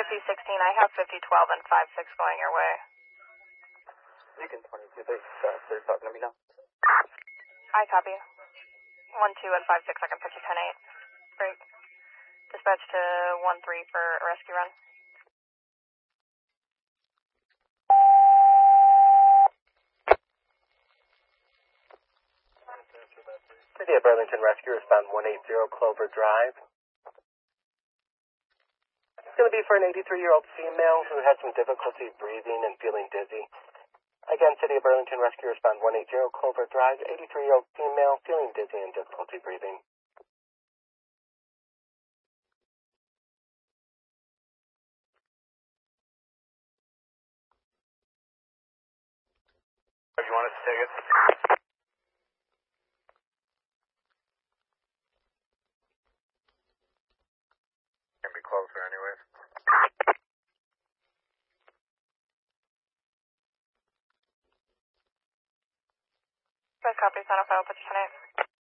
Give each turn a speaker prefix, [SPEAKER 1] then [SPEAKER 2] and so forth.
[SPEAKER 1] 5016, I have 5012 and 56 going your way.
[SPEAKER 2] Beacon 22, they're talking to me now.
[SPEAKER 1] I copy. 12 and 56, I can put you 10-8. Great. Dispatch to 13 for a rescue run.
[SPEAKER 2] City of Burlington Rescue, respond 180 Clover Drive. It's going to be for an 83-year-old female who has some difficulty breathing and feeling dizzy. Again, City of Burlington Rescue, respond 180 Clover Drive, 83-year-old female feeling dizzy and difficulty breathing.
[SPEAKER 3] You want us to take it? Can be closer anyways.
[SPEAKER 1] Good copy, Santa Fe, I'll put you 10-8.